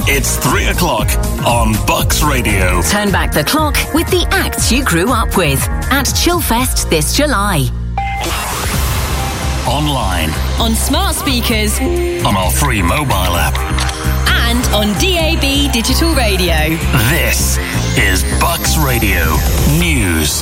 It's 3 o'clock on Bucks Radio. Turn back the clock with the acts you grew up with at Chillfest this July. Online. On smart speakers. On our free mobile app. And on DAB digital radio. This is Bucks Radio News.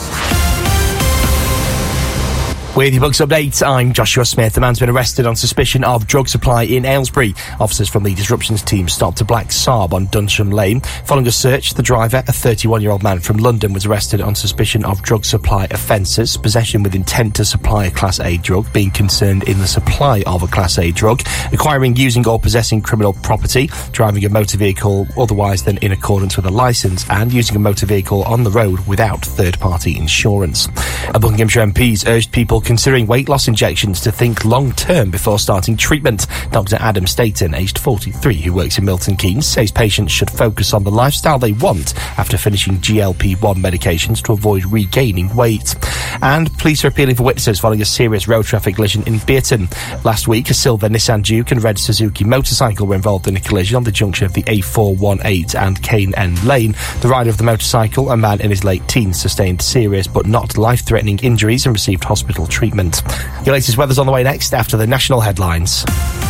With your Bucks update, I'm Joshua Smith. The man's been arrested on suspicion of drug supply in Aylesbury. Officers from the disruptions team stopped a black Saab on Dunsham Lane. Following a search, the driver, a 31-year-old man from London, was arrested on suspicion of drug supply offences, possession with intent to supply a Class A drug, being concerned in the supply of a Class A drug, acquiring, using or possessing criminal property, driving a motor vehicle otherwise than in accordance with a licence, and using a motor vehicle on the road without third-party insurance. A Buckinghamshire MPs urged people considering weight loss injections to think long-term before starting treatment. Dr Adam Staton, aged 43, who works in Milton Keynes, says patients should focus on the lifestyle they want after finishing GLP-1 medications to avoid regaining weight. And police are appealing for witnesses following a serious road traffic collision in Bearton. Last week, a silver Nissan Duke and red Suzuki motorcycle were involved in a collision on the junction of the A418 and Cane End Lane. The rider of the motorcycle, a man in his late teens, sustained serious but not life-threatening injuries and received hospital treatment. Your latest weather's on the way next after the national headlines.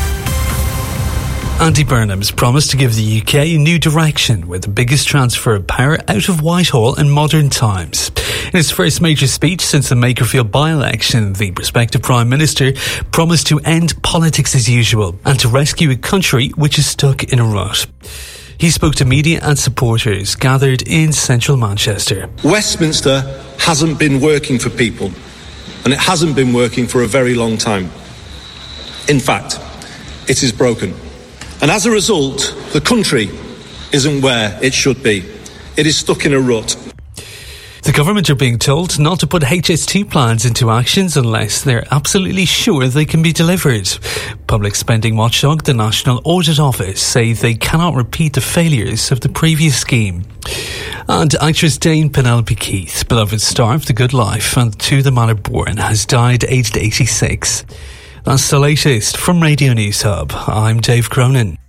Andy Burnham's promised to give the UK a new direction with the biggest transfer of power out of Whitehall in modern times. In his first major speech since the Makerfield by-election, the prospective Prime Minister promised to end politics as usual and to rescue a country which is stuck in a rut. He spoke to media and supporters gathered in central Manchester. Westminster hasn't been working for people, and it hasn't been working for a very long time. In fact, it is broken. And as a result, the country isn't where it should be. It is stuck in a rut. The government are being told not to put HS2 plans into actions unless they're absolutely sure they can be delivered. Public spending watchdog, the National Audit Office, say they cannot repeat the failures of the previous scheme. And actress Dame Penelope Keith, beloved star of The Good Life and To the Manor Born, has died aged 86. That's the latest from Radio News Hub. I'm Dave Cronin.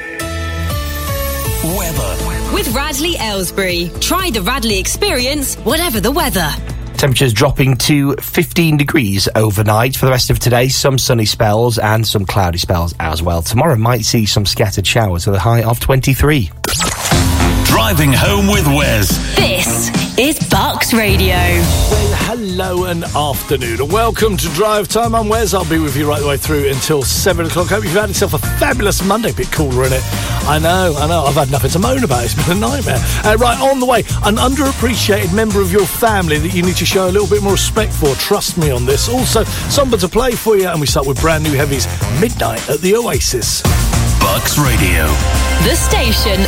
Weather. With Radley Aylesbury. Try the Radley experience, whatever the weather. Temperatures dropping to 15 degrees overnight. For the rest of today, some sunny spells and some cloudy spells as well. Tomorrow might see some scattered showers with a high of 23. Driving home with Wes. This is Bucks Radio. Well, hello and afternoon, and welcome to Drive Time. I'm Wes. I'll be with you right the way through until 7 o'clock. Hope you've had yourself a fabulous Monday. A bit cooler, isn't it? I know. I've had nothing to moan about. It's been a nightmare. Right, on the way, an underappreciated member of your family that you need to show a little bit more respect for. Trust me on this. Also, something to play for you, and we start with brand new heavies, Midnight at the Oasis. Bucks Radio. The station